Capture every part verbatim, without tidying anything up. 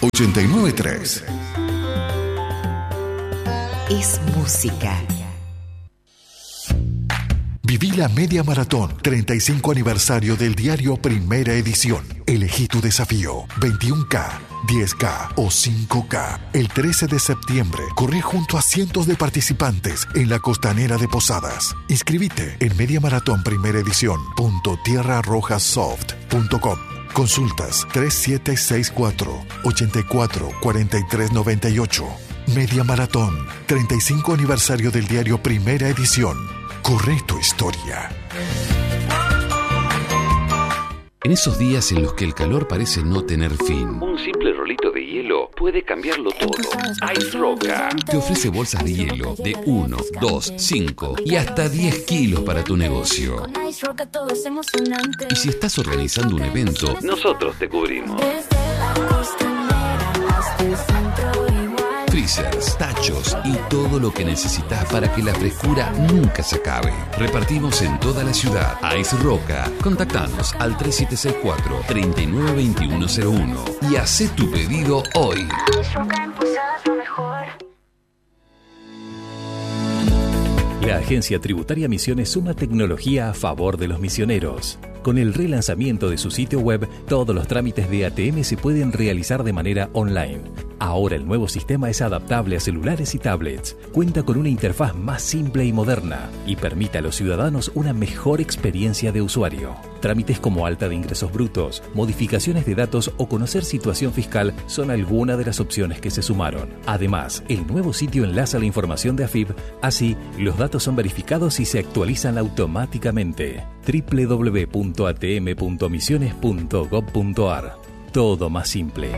ochenta y nueve punto tres. Es música. Viví la media maratón, treinta y cinco aniversario del diario Primera Edición. Elegí tu desafío, veintiuno K, diez K o cinco K. El trece de septiembre, corre junto a cientos de participantes en la costanera de Posadas. Inscribite en mediamaratón primera edición punto tierra roja soft punto com. Consultas tres siete seis cuatro, ocho cuatro, cuatro tres nueve ocho. Media Maratón, treinta y cinco aniversario del diario Primera Edición. Corre tu historia. En esos días en los que el calor parece no tener fin, un simple rolito de hielo puede cambiarlo todo. Ice Roca te ofrece bolsas de hielo de uno, dos, cinco y hasta diez kilos para tu negocio. Y si estás organizando un evento, nosotros te cubrimos. Freezers, tachos y todo lo que necesitas para que la frescura nunca se acabe. Repartimos en toda la ciudad. Ice Roca. Contactanos al tres siete seis cuatro, tres nueve dos uno cero uno y haz tu pedido hoy. La Agencia Tributaria Misiones suma tecnología a favor de los misioneros. Con el relanzamiento de su sitio web, todos los trámites de A T M se pueden realizar de manera online. Ahora el nuevo sistema es adaptable a celulares y tablets, cuenta con una interfaz más simple y moderna y permite a los ciudadanos una mejor experiencia de usuario. Trámites como alta de ingresos brutos, modificaciones de datos o conocer situación fiscal son algunas de las opciones que se sumaron. Además, el nuevo sitio enlaza la información de A F I B, así los datos son verificados y se actualizan automáticamente. doble u doble u doble u punto a t m punto misiones punto gob punto a r. Todo más simple.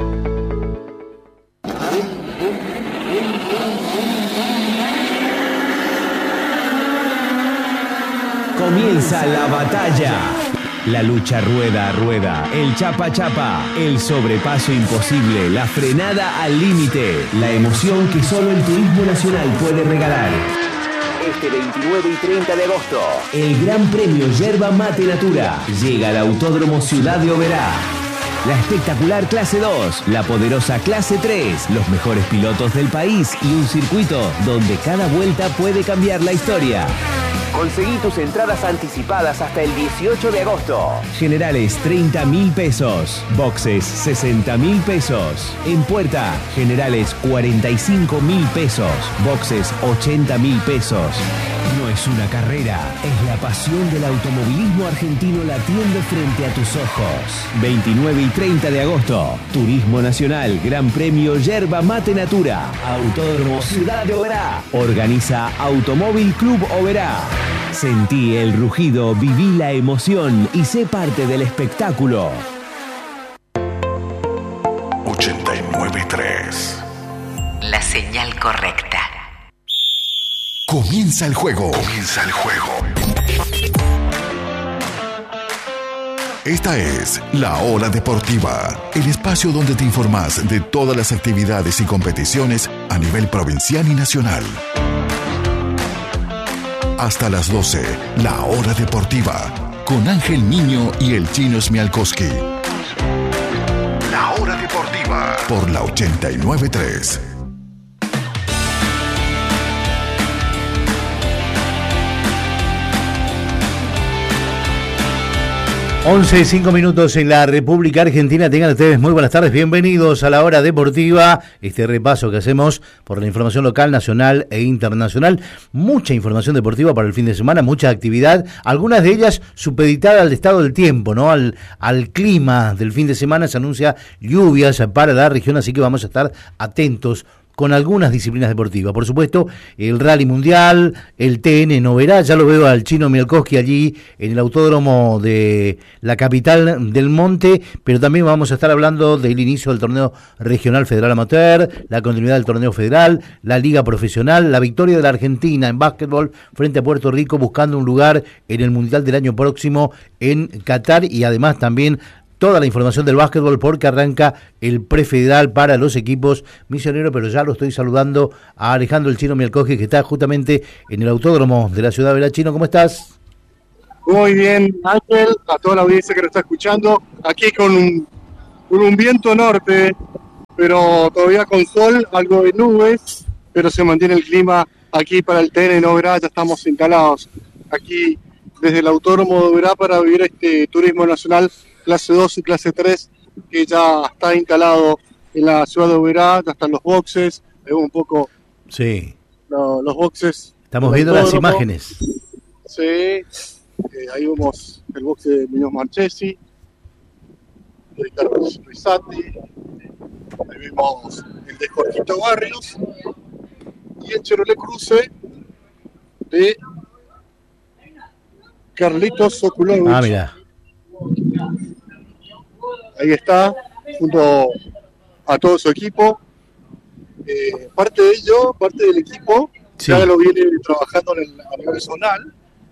Comienza la batalla. La lucha rueda a rueda, el chapa chapa, el sobrepaso imposible, la frenada al límite, la emoción que solo el turismo nacional puede regalar. Este veintinueve y treinta de agosto, el Gran Premio Yerba Mate Natura llega al Autódromo Ciudad de Oberá. La espectacular clase dos, la poderosa clase tres, los mejores pilotos del país y un circuito donde cada vuelta puede cambiar la historia. Conseguí tus entradas anticipadas hasta el dieciocho de agosto. Generales treinta mil pesos. Boxes sesenta mil pesos. En puerta, generales cuarenta y cinco mil pesos. Boxes ochenta mil pesos. No es una carrera, es la pasión del automovilismo argentino latiendo frente a tus ojos. veintinueve y treinta de agosto, Turismo Nacional, Gran Premio Yerba Mate Natura, Autódromo Ciudad de Oberá. Organiza Automóvil Club Oberá. Sentí el rugido, viví la emoción y sé parte del espectáculo. ochenta y nueve punto tres. La señal correcta. Comienza el juego. Comienza el juego. Esta es La Hora Deportiva, el espacio donde te informás de todas las actividades y competiciones a nivel provincial y nacional. Hasta las doce, La Hora Deportiva, con Ángel Niño y el Chino Smialkowski. La Hora Deportiva, por la ochenta y nueve punto tres. once y cinco minutos en la República Argentina. Tengan ustedes muy buenas tardes, bienvenidos a La Hora Deportiva, este repaso que hacemos por la información local, nacional e internacional. Mucha información deportiva para el fin de semana, mucha actividad, algunas de ellas supeditada al estado del tiempo, ¿no? Al, al clima del fin de semana. Se anuncia lluvias para la región, así que vamos a estar atentos con algunas disciplinas deportivas. Por supuesto, el Rally Mundial, el T N en Oberá, ya lo veo al Chino Smialkowski allí en el autódromo de la capital del Monte, pero también vamos a estar hablando del inicio del torneo regional federal amateur, la continuidad del torneo federal, la liga profesional, la victoria de la Argentina en básquetbol frente a Puerto Rico, buscando un lugar en el Mundial del año próximo en Qatar, y además también toda la información del básquetbol porque arranca el prefederal para los equipos misioneros, pero ya lo estoy saludando a Alejandro el Chino Smialkowski, que está justamente en el autódromo de la ciudad de Oberá. Chino, ¿cómo estás? Muy bien, Ángel, a toda la audiencia que nos está escuchando, aquí con un, con un viento norte pero todavía con sol, algo de nubes, pero se mantiene el clima aquí para el T N en Oberá. Ya estamos instalados aquí desde el Autódromo de Oberá para vivir este turismo nacional clase dos y clase tres, que ya está instalado en la ciudad de Oberá. Ya están los boxes, vemos un poco sí. lo, los boxes. Estamos viendo las imágenes. Sí, eh, ahí vemos el box de Muñoz Marchesi, de Carlos Rizati, ahí vemos el de Jorgito Barrios y el Chevrolet Cruze de Carlitos Sokulovic. Ah, mira. Ahí está, junto a todo su equipo. Eh, parte de ello, parte del equipo, sí. Ya lo viene trabajando en el, a nivel zonal.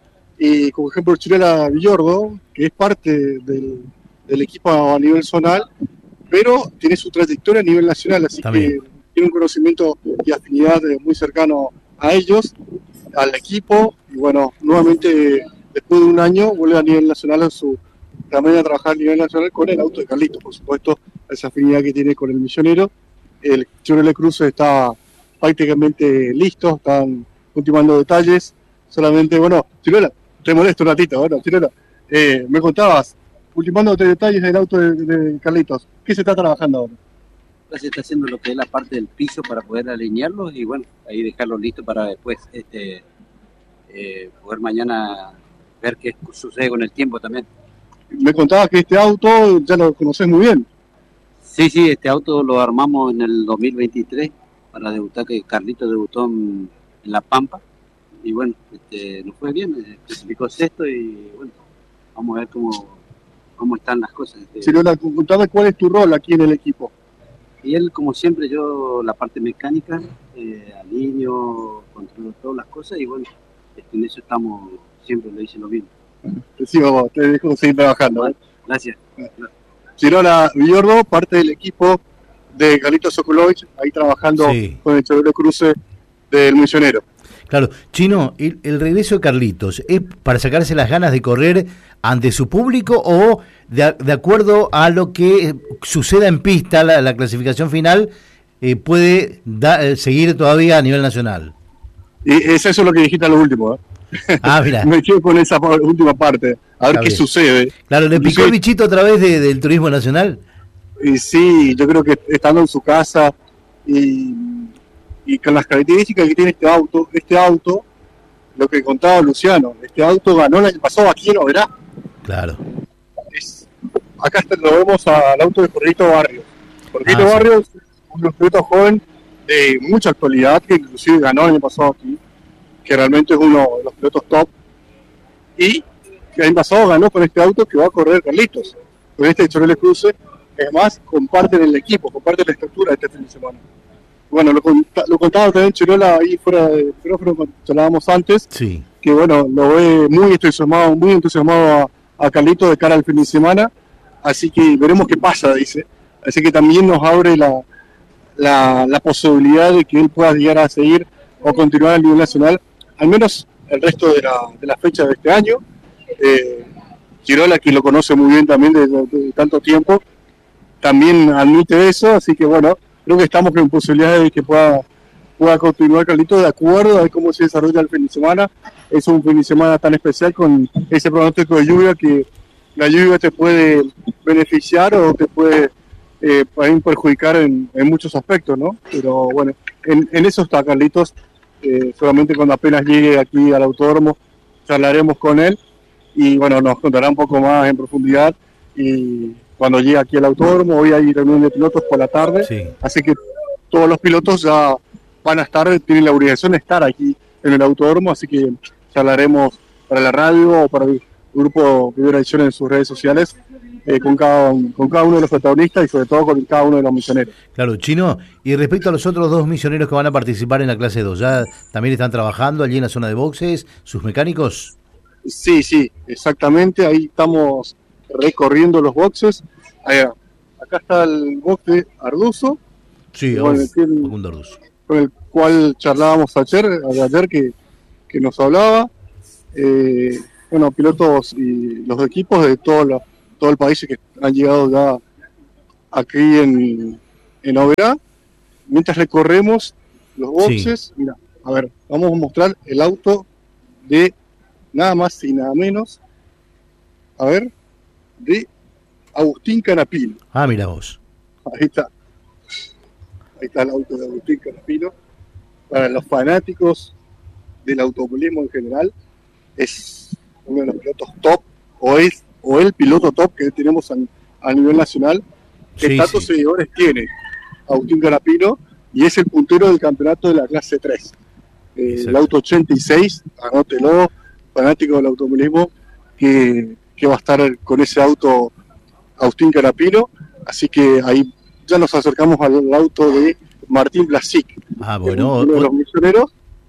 Y como ejemplo Chirola Villordo, que es parte del, del equipo a nivel zonal, pero tiene su trayectoria a nivel nacional, así También. que tiene un conocimiento y afinidad muy cercano a ellos, al equipo, y bueno, nuevamente después de un año vuelve a nivel nacional a su también a trabajar a nivel nacional con el auto de Carlitos, por supuesto, esa afinidad que tiene con el millonero. El Chevrolet Cruze está prácticamente listo, están ultimando detalles, solamente, bueno, Chirola, te molesto un ratito, bueno, Chirola, eh, me contabas, ultimando detalles del auto de, de Carlitos, ¿qué se está trabajando ahora? Se está haciendo lo que es la parte del piso para poder alinearlos y bueno, ahí dejarlos listos para después este, eh, poder mañana ver qué sucede con el tiempo también. Me contabas que este auto ya lo conoces muy bien. Sí, sí, este auto lo armamos en el dos mil veintitrés para debutar, que Carlitos debutó en, en La Pampa y bueno, este, nos fue bien, clasificó sexto y bueno, vamos a ver cómo, cómo están las cosas. Este. Chirola, contame cuál es tu rol aquí en el equipo. Y él, como siempre, yo la parte mecánica, eh, alineo, controlo todas las cosas y bueno, este, en eso estamos, siempre le dice lo mismo. Sí, vamos, te dejo seguir trabajando. Bueno, ¿eh? Gracias. Chirola Villordo, parte del equipo de Carlitos Sokulovic, ahí trabajando sí. con el Chevrolet Cruze del Millonero. Claro, Chino, el, el regreso de Carlitos, ¿es para sacarse las ganas de correr ante su público o de, de acuerdo a lo que suceda en pista, la, la clasificación final, eh, puede da, seguir todavía a nivel nacional? Y es eso lo que dijiste a lo último, ¿eh? Ah, mira. Me quedo con esa última parte, a ver Está qué bien. sucede. Claro, ¿le picó el bichito otra vez de, del turismo nacional? Y sí, yo creo que estando en su casa y, y con las características que tiene este auto, este auto, lo que contaba Luciano, este auto ganó el año pasado aquí en Oberá. Claro. Es, acá está, lo vemos al auto de Jorgito Barrios. Jorgito ah, Barrios sí. es un piloto joven de mucha actualidad, que inclusive ganó el año pasado aquí, que realmente es uno de los pilotos top, y que el año pasado ganó con este auto que va a correr Carlitos, con este Chevrolet Cruze. Además, comparten el equipo, comparten la estructura de este fin de semana. Bueno, lo, lo contaba también Chirola ahí fuera de micrófono cuando hablábamos antes, sí. que bueno, lo ve muy entusiasmado, muy entusiasmado a, a Carlitos de cara al fin de semana, así que veremos qué pasa, dice. Así que también nos abre la, la, la posibilidad de que él pueda llegar a seguir o continuar a nivel nacional, al menos el resto de la, de la fecha de este año. Eh, Chirola, que lo conoce muy bien también desde de, de tanto tiempo, también admite eso, así que bueno, creo que estamos con posibilidades de que pueda, pueda continuar Carlitos de acuerdo a cómo se desarrolla el fin de semana. Es un fin de semana tan especial con ese pronóstico de lluvia que la lluvia te puede beneficiar o te puede eh, perjudicar en, en muchos aspectos, ¿no? Pero bueno, en, en eso está Carlitos. Eh, solamente cuando apenas llegue aquí al autódromo charlaremos con él y bueno, nos contará un poco más en profundidad. Y cuando llegue aquí al autódromo, hoy hay reunión de pilotos por la tarde, sí. así que todos los pilotos ya van a estar, tienen la obligación de estar aquí en el autódromo, así que charlaremos para la radio o para el grupo Primera Edición en sus redes sociales eh, con, cada, con cada uno de los protagonistas y sobre todo con cada uno de los misioneros. Claro, Chino, y respecto a los otros dos misioneros que van a participar en la clase dos, ¿ya también están trabajando allí en la zona de boxes, sus mecánicos? Sí, sí, exactamente, ahí estamos recorriendo los boxes. Allá, acá está el box de Arduzo, sí, con, el, Facundo Arduzo, con el cual charlábamos ayer, ayer que, que nos hablaba. Eh, bueno, pilotos y los equipos de todo, la, todo el país que han llegado ya aquí en, en Oberá, mientras recorremos los boxes. Sí. Mira, a ver, vamos a mostrar el auto de nada más y nada menos, a ver, de Agustín Canapino. Ah, mira vos. Ahí está. Ahí está el auto de Agustín Canapino. Para los fanáticos del automovilismo en general, es uno de los pilotos top, o es o el piloto top que tenemos a, a nivel nacional. ¿Qué sí, tantos sí. seguidores tiene Agustín Canapino? Y es el puntero del campeonato de la clase tres. Eh, el auto ochenta y seis, anótelo, fanático del automovilismo, que, que va a estar con ese auto Agustín Canapino. Así que ahí ya nos acercamos al auto de Martín Blasic. Ah, bueno. Uno de los misioneros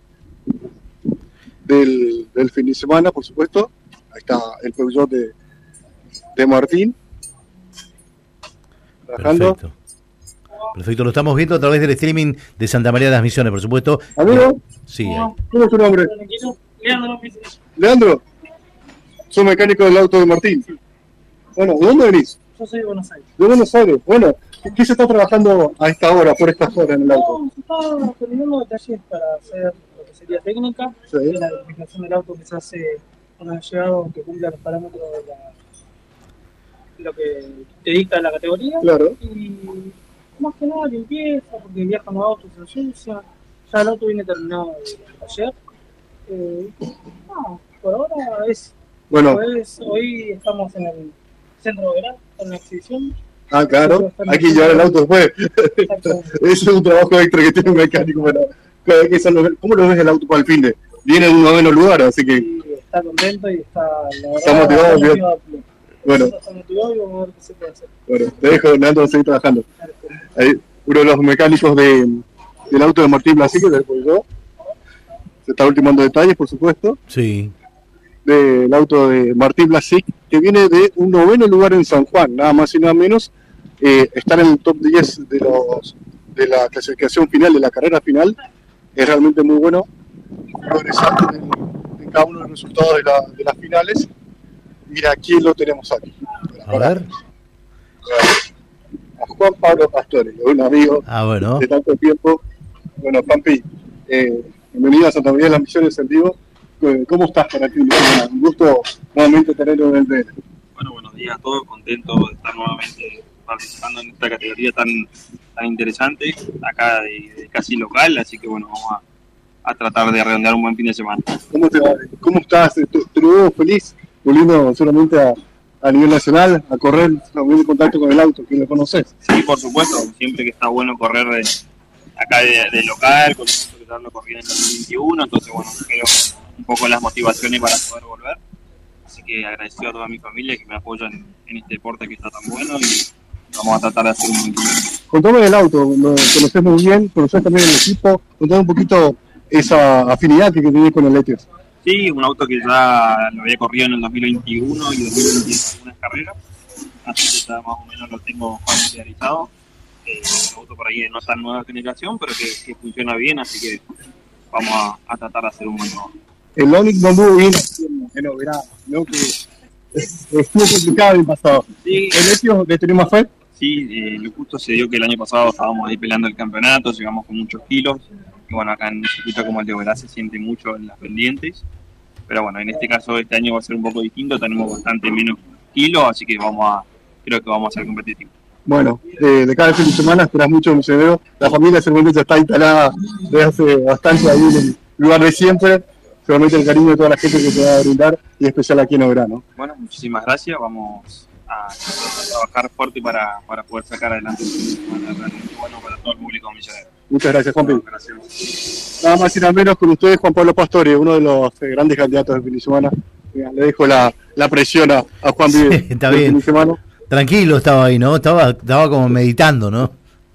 del, del fin de semana, por supuesto. Ahí está el Peugeot de, de Martín. Trabajando. Perfecto. Perfecto, lo estamos viendo a través del streaming de Santa María de las Misiones, por supuesto. ¿Amigo? Sí. Ahí. ¿Cómo es tu nombre? Leandro. Leandro. ¿Sos mecánico del auto de Martín? Sí. Bueno, ¿de dónde venís? Yo soy de Buenos Aires. De Buenos Aires. Bueno, ¿qué se está trabajando a esta hora, por estas horas en el auto? No, se está terminando detalles para hacer lo que sería técnica, sí. De la identificación del auto que se hace una vez llegado que cumpla los parámetros de la, lo que te dicta la categoría. Claro. Y más que nada limpieza, porque viajan los autos, se ensucia. Ya el auto viene terminado de ayer. Eh, no, por ahora es. Bueno. Pues, hoy estamos en el centro de verano, en la exhibición. Ah, claro, hay que llevar el auto después. Ese es un trabajo extra que tiene un mecánico. Bueno, ¿cómo lo ves el auto para el fin de? Viene en un noveno lugar, así que. Sí, está contento y está. La verdad, está motivado, bien. Bueno. Está motivado y vamos a ver qué se puede hacer. Bueno, te dejo, Leandro, a seguir trabajando. Ahí, uno de los mecánicos de, del auto de Martín Blasic, del Peugeot. Se está ultimando detalles, por supuesto. Sí. Del auto de Martín Blasic, que viene de un noveno lugar en San Juan, nada más y nada menos. Eh, estar en el top diez de los de la clasificación final, de la carrera final, es realmente muy bueno. Progresando en, en cada uno de los resultados de, la, de las finales. Mira, ¿quién lo tenemos aquí? A ver. A Juan Pablo Pastore, un amigo ah, bueno. de tanto tiempo. Bueno, Pampi, eh, bienvenido a Santa María de las Misiones en vivo. ¿Cómo estás para ti? Un gusto nuevamente tenerlo en el D N. Bueno, buenos días a todos, contento de estar nuevamente participando en esta categoría tan, tan interesante, acá de, de casi local, así que bueno, vamos a, a tratar de redondear un buen fin de semana. ¿Cómo, te va? ¿Cómo estás? ¿Te, te lo veo feliz? Volviendo solamente a, a nivel nacional, a correr, a venir en contacto con el auto, que lo conoces. Sí, por supuesto, siempre que está bueno correr de, acá de, de local, con eso que lo corrí en el dos mil veintiuno, entonces bueno, creo un poco las motivaciones para poder volver. Así que agradecido a toda mi familia que me apoyan en este deporte que está tan bueno y vamos a tratar de hacer un buen camino. Contame del auto, lo conocés muy bien, conocés también el equipo, contame un poquito esa afinidad que tenés con el Etios. Sí, un auto que ya lo había corrido en el dos mil veintiuno y dos mil veintidós algunas carreras, así que ya más o menos lo tengo familiarizado. Eh, un auto por ahí de no tan nueva generación, pero que, que funciona bien, así que vamos a, a tratar de hacer un buen trabajo. El Onix no anduvo bien en Oberá, ¿no? Que estuvo complicado el pasado. Sí. ¿El Etios le tenemos fe? Sí, eh, lo justo se dio que el año pasado estábamos ahí peleando el campeonato, llegamos con muchos kilos, y bueno, acá en un circuito como el de Oberá se siente mucho en las pendientes, pero bueno, en este caso este año va a ser un poco distinto, tenemos bastante menos kilos, así que vamos a, creo que vamos a ser competitivos. Bueno, de, de cada fin de semana esperás mucho en Misionero, la familia seguramente ya está instalada desde hace bastante ahí en el lugar de siempre. Seguramente el cariño de toda la gente que te va a brindar y especial aquí en Oberá, ¿no? Bueno, muchísimas gracias. Vamos a, a trabajar fuerte para, para poder sacar adelante un fin de semana realmente bueno para todo el público misionero. Muchas gracias, Juanpi. No, gracias. Nada más y nada menos con ustedes, Juan Pablo Pastore, uno de los eh, grandes candidatos del fin de semana. Mira, le dejo la, la presión a, a Juanpi sí, del está bien. fin de semana. Tranquilo estaba ahí, ¿no? Estaba, estaba como meditando, ¿no?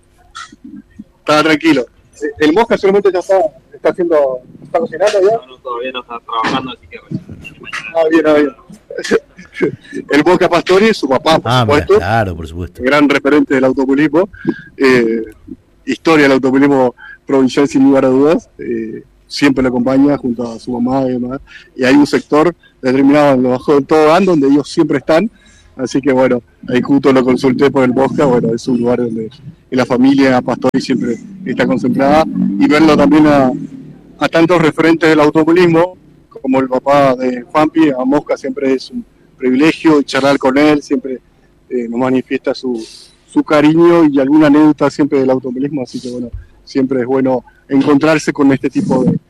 Estaba tranquilo. El Mosca solamente ya está, está haciendo, está cocinando ya. No, no, todavía no está trabajando, así que mañana. Ah, bien, ah, bien. El Mosca Pastore, su papá, por ah, supuesto. Mira, claro, por supuesto. Gran referente del automovilismo. Eh, historia del automovilismo provincial, sin lugar a dudas. Eh, siempre lo acompaña junto a su mamá y demás. Y hay un sector determinado en lo bajo del tobogán donde ellos siempre están. Así que bueno, ahí justo lo consulté por el Bosca, bueno, es un lugar donde la familia Pastori siempre está concentrada, y verlo también a, a tantos referentes del automovilismo, como el papá de Juanpi, a Mosca siempre es un privilegio, y charlar con él siempre eh, nos manifiesta su, su cariño y alguna anécdota siempre del automovilismo, así que bueno, siempre es bueno encontrarse con este tipo de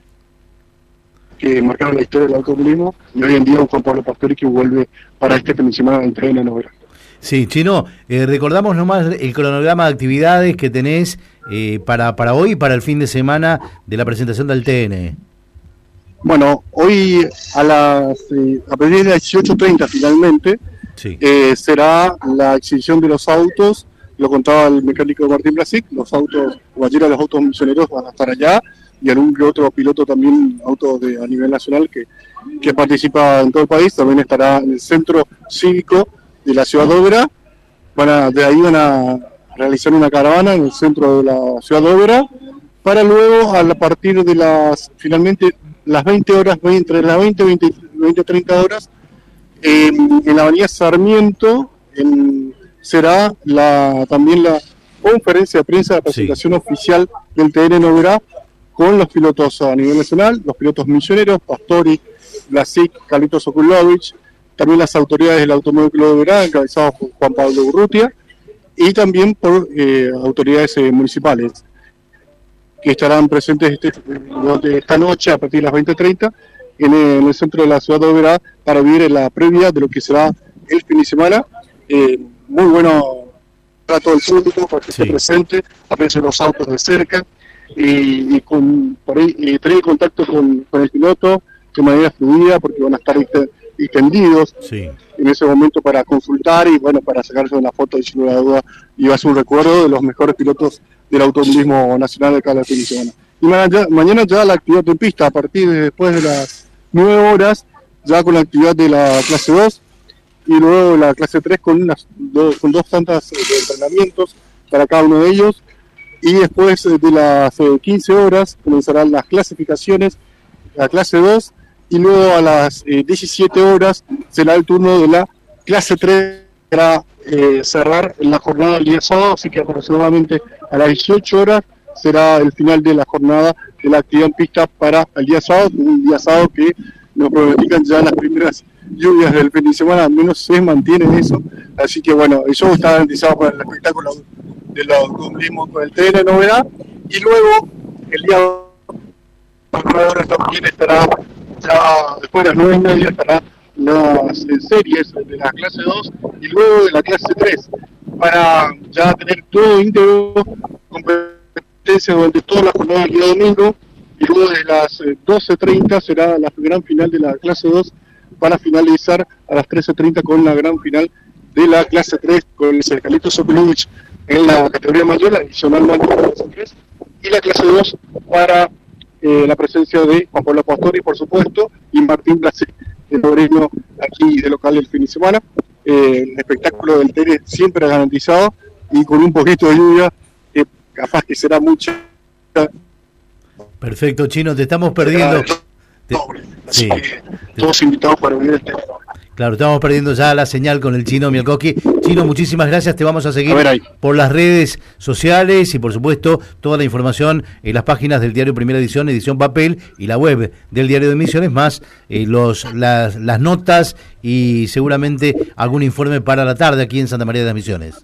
que marcaron la historia del automovilismo, y hoy en día un Juan Pablo Pastori que vuelve para este fin de semana en T N Novera. Sí, Chino, eh, recordamos nomás el cronograma de actividades que tenés eh, para, para hoy y para el fin de semana de la presentación del T N. Bueno, hoy a las eh, a partir de las dieciocho treinta finalmente sí. eh, será la exhibición de los autos, lo contaba el mecánico Martín Blasic, los autos, cualquiera de los autos misioneros van a estar allá, y algún que otro piloto también, autos de, a nivel nacional que, que participa en todo el país, también estará en el centro cívico de la ciudad de Óvera. Van a, de ahí van a realizar una caravana en el centro de la ciudad de Óvera, para luego a partir de las, finalmente, las veinte horas, entre las veinte y veinte, treinta horas, eh, en la avenida Sarmiento, en, será la, también la conferencia de prensa de presentación sí. oficial del T N Novera, con los pilotos a nivel nacional, los pilotos misioneros, Pastori, Blasic, Carlitos Okulovich, también las autoridades del Automóvil Club de Oberá, encabezados por Juan Pablo Urrutia, y también por eh, autoridades eh, municipales, que estarán presentes este, esta noche a partir de las veinte treinta en, en el centro de la ciudad de Oberá, para vivir la previa de lo que será el fin de semana. Eh, muy bueno para todo el público, para que sí. esté presente, aparecen los autos de cerca, y, y con por ahí y tener contacto con, con el piloto de manera fluida, porque van a estar extendidos sí. en ese momento para consultar y bueno, para sacarse una foto y sin lugar a duda, y va a ser un recuerdo de los mejores pilotos del automovilismo nacional de acá de la fin de semana. Y mañana, mañana ya la actividad en pista, a partir de después de las nueve horas, ya con la actividad de la clase dos, y luego la clase tres con, unas, do, con dos tantas de entrenamientos para cada uno de ellos. Y después de las eh, quince horas comenzarán las clasificaciones, la clase dos, y luego a las eh, diecisiete horas será el turno de la clase tres para eh, cerrar la jornada del día sábado, así que aproximadamente a las dieciocho horas será el final de la jornada de la actividad en pista para el día sábado, un día sábado que nos pronostican ya las primeras lluvias del fin de semana, al menos se mantiene eso, así que bueno, el show está garantizado para el espectáculo del automovilismo con el T N Novera, y luego el día nueve horas también estará, ya después de las nueve y media estará las eh, series de la clase dos y luego de la clase tres, para ya tener todo íntegro, competencia durante toda la jornada del día domingo, y luego de las eh, doce treinta será la gran final de la clase dos, para finalizar a las trece treinta con la gran final de la clase tres, con el Carlitos Okulovich en la categoría mayor, adicional de la clase tres, y la clase dos para eh, la presencia de Juan Pablo Pastori, por supuesto, y Martín Blasic, el obreño aquí de local el fin de semana. Eh, el espectáculo del T N siempre garantizado, y con un poquito de lluvia, eh, capaz que será mucha. Perfecto, Chino, te estamos perdiendo. Te... Sí. Todos invitados para venir este. Claro, estamos perdiendo ya la señal con el Chino Mielkowski. Chino, muchísimas gracias, te vamos a seguir a por las redes sociales y por supuesto toda la información en las páginas del diario Primera Edición, edición papel, y la web del diario de Misiones, más eh, los las, las notas y seguramente algún informe para la tarde aquí en Santa María de las Misiones.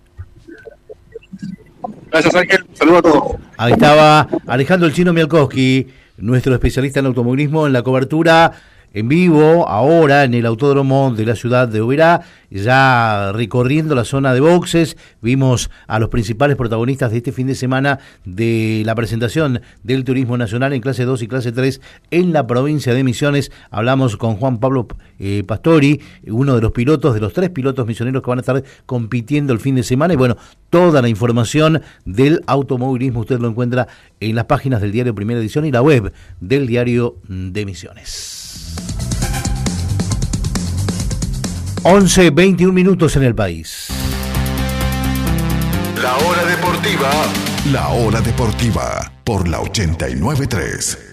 Gracias, Ángel, saludos a todos. Ahí estaba Alejandro el Chino Mielkowski, nuestro especialista en automovilismo, en la cobertura en vivo, ahora en el autódromo de la ciudad de Oberá, ya recorriendo la zona de boxes. Vimos a los principales protagonistas de este fin de semana de la presentación del turismo nacional en clase dos y clase tres en la provincia de Misiones. Hablamos con Juan Pablo eh, Pastori, uno de los pilotos, de los tres pilotos misioneros que van a estar compitiendo el fin de semana, y bueno, toda la información del automovilismo usted lo encuentra en las páginas del diario Primera Edición y la web del diario de Misiones. once, veintiún minutos en el país. La hora deportiva. La hora deportiva por la ochenta y nueve punto tres.